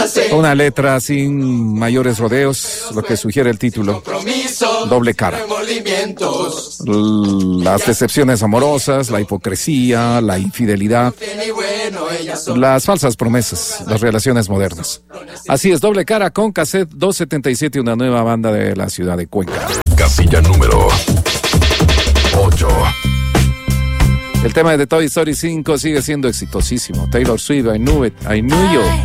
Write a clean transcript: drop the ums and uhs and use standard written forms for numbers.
Una letra sin mayores rodeos, lo que sugiere el título. Doble cara. Las decepciones amorosas, la hipocresía, la infidelidad, las falsas promesas, las relaciones modernas. Así es, Doble Cara con Cassette 277, una nueva banda de la ciudad de Cuenca. Casilla número 8. El tema de Toy Story 5 sigue siendo exitosísimo. Taylor Swift, I Knew It, I Knew You.